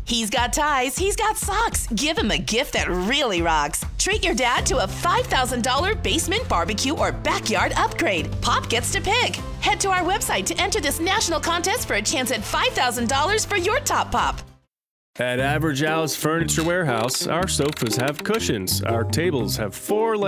He's got ties, he's got socks. Give him a gift that really rocks. Treat your dad to a $5,000 basement barbecue or backyard upgrade. Pop gets to pick. Head to our website to enter this national contest for a chance at $5,000 for your top pop. At Average Al's Furniture Warehouse, our sofas have cushions, our tables have 4